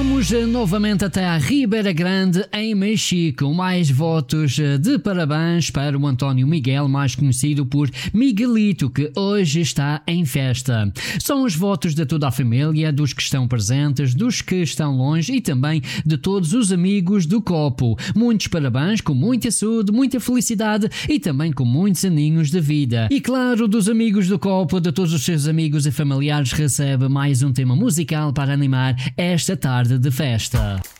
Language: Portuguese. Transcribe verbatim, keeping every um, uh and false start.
Vamos novamente até a Ribeira Grande, em Mexico. Mais votos de parabéns para o António Miguel, mais conhecido por Miguelito, que hoje está em festa. São os votos de toda a família, dos que estão presentes, dos que estão longe e também de todos os amigos do copo. Muitos parabéns, com muita saúde, muita felicidade e também com muitos aninhos de vida. E claro, dos amigos do copo, de todos os seus amigos e familiares, recebe mais um tema musical para animar esta tarde de festa.